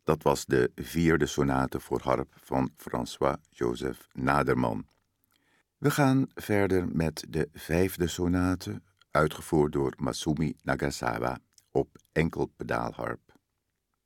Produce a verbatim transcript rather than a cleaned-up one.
Dat was de vierde sonate voor harp van François-Joseph Naderman. We gaan verder met de vijfde sonate, uitgevoerd door Masumi Nagasawa op enkelpedaalharp.